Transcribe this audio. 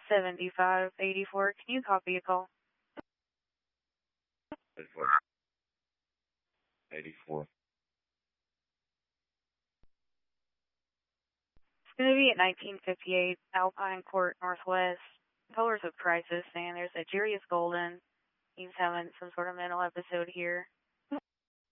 7584. Can you copy a call? 84. It's going to be at 1958 Alpine Court Northwest. Colors of Crisis, and there's a Jarius Golden. He's having some sort of mental episode here.